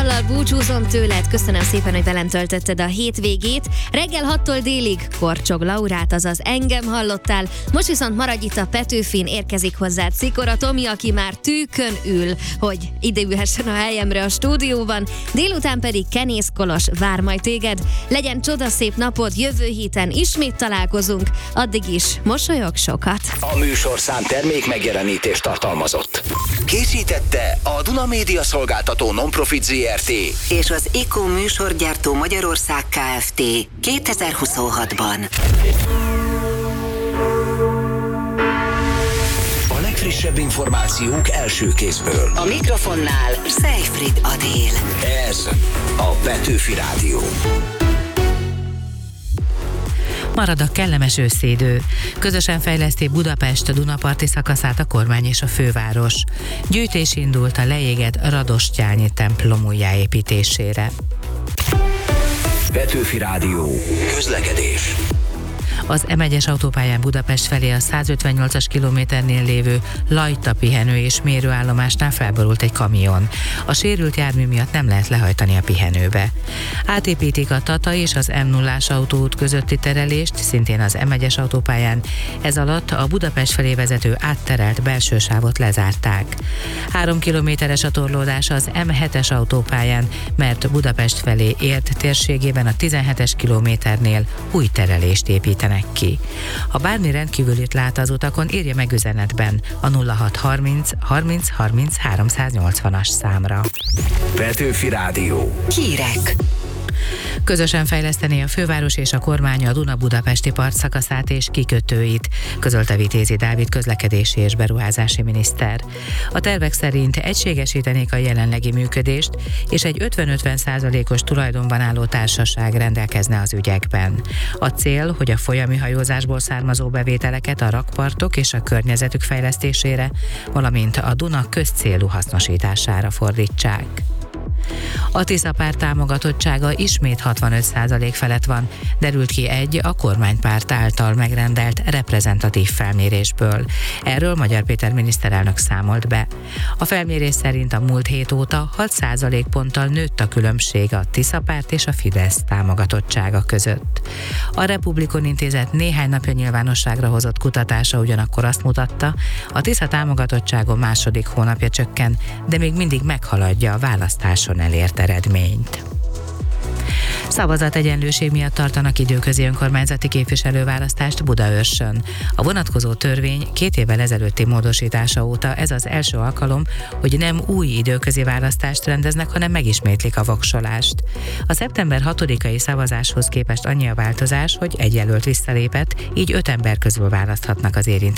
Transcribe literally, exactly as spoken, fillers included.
dallal búcsúzom tőled, köszönöm szépen, hogy velem töltötted a hétvégét. Reggel hattól délig Korcsog Laurát, azaz engem hallottál. Most viszont maradj itt a Petőfin, érkezik hozzád Szikora Tomi, aki már tűkön ül, hogy ide ülhessen a helyemre a stúdióban. Délután pedig Kenész Kolos vár majd téged. Legyen csodaszép napod, jövő héten ismét találkozunk. Addig is mosolyog sokat. A műsorszám termék megjelenítést tartalmazott. Készítette a Duna Média Szolgáltató Non-Profit zé er té és az IKO műsorgyártó Magyarország Kft. kétezer-huszonhatban. A legfrissebb információk első kézből. A mikrofonnál Seyfried Adél. Ez a Petőfi Rádió. Marad a kellemes őszidő. Közösen fejleszti Budapest Dunaparti szakaszát a kormány és a főváros. Gyűjtés indult a leégett Radostyányi templom újjáépítésére. Petőfi Rádió. Közlekedés. Az em egyes autópályán Budapest felé a százötvennyolcas kilométernél lévő Lajta pihenő és mérőállomásnál felborult egy kamion. A sérült jármű miatt nem lehet lehajtani a pihenőbe. Átépítik a Tata és az em nullás autóút közötti terelést, szintén az em egyes autópályán. Ez alatt a Budapest felé vezető átterelt belső sávot lezárták. Három kilométeres a torlódás az em hetes autópályán, mert Budapest felé ért térségében a tizenhetes kilométernél új terelést építenek ki. Ha bármi rendkívülit lát az utakon, írja meg üzenetben a nulla hat harminc harminc harminc háromszáznyolcvanas számra. Petőfi Rádió. Hírek. Közösen fejleszteni a főváros és a kormány a Duna-Budapesti part szakaszát és kikötőit, közölte Vitézi Dávid közlekedési és beruházási miniszter. A tervek szerint egységesítenék a jelenlegi működést, és egy ötven-ötven százalékos tulajdonban álló társaság rendelkezne az ügyekben. A cél, hogy a folyami hajózásból származó bevételeket a rakpartok és a környezetük fejlesztésére, valamint a Duna közcélú hasznosítására fordítsák. A Tisza párt támogatottsága ismét hatvanöt százalék felett van, derült ki egy a kormánypárt által megrendelt reprezentatív felmérésből. Erről Magyar Péter miniszterelnök számolt be. A felmérés szerint a múlt hét óta hat százalékponttal nőtt a különbség a Tisza párt és a Fidesz támogatottsága között. A Republikon Intézet néhány napja nyilvánosságra hozott kutatása ugyanakkor azt mutatta, a Tisza támogatottsága második hónapja csökken, de még mindig meghaladja a választáson elért eredményt. Szavazategyenlőség miatt tartanak időközi önkormányzati képviselőválasztást Budaörsön. A vonatkozó törvény két évvel ezelőtti módosítása óta ez az első alkalom, hogy nem új időközi választást rendeznek, hanem megismétlik a voksolást. A szeptember hatodikai szavazáshoz képest annyi a változás, hogy egy jelölt visszalépett, így öt ember közül választhatnak az érintett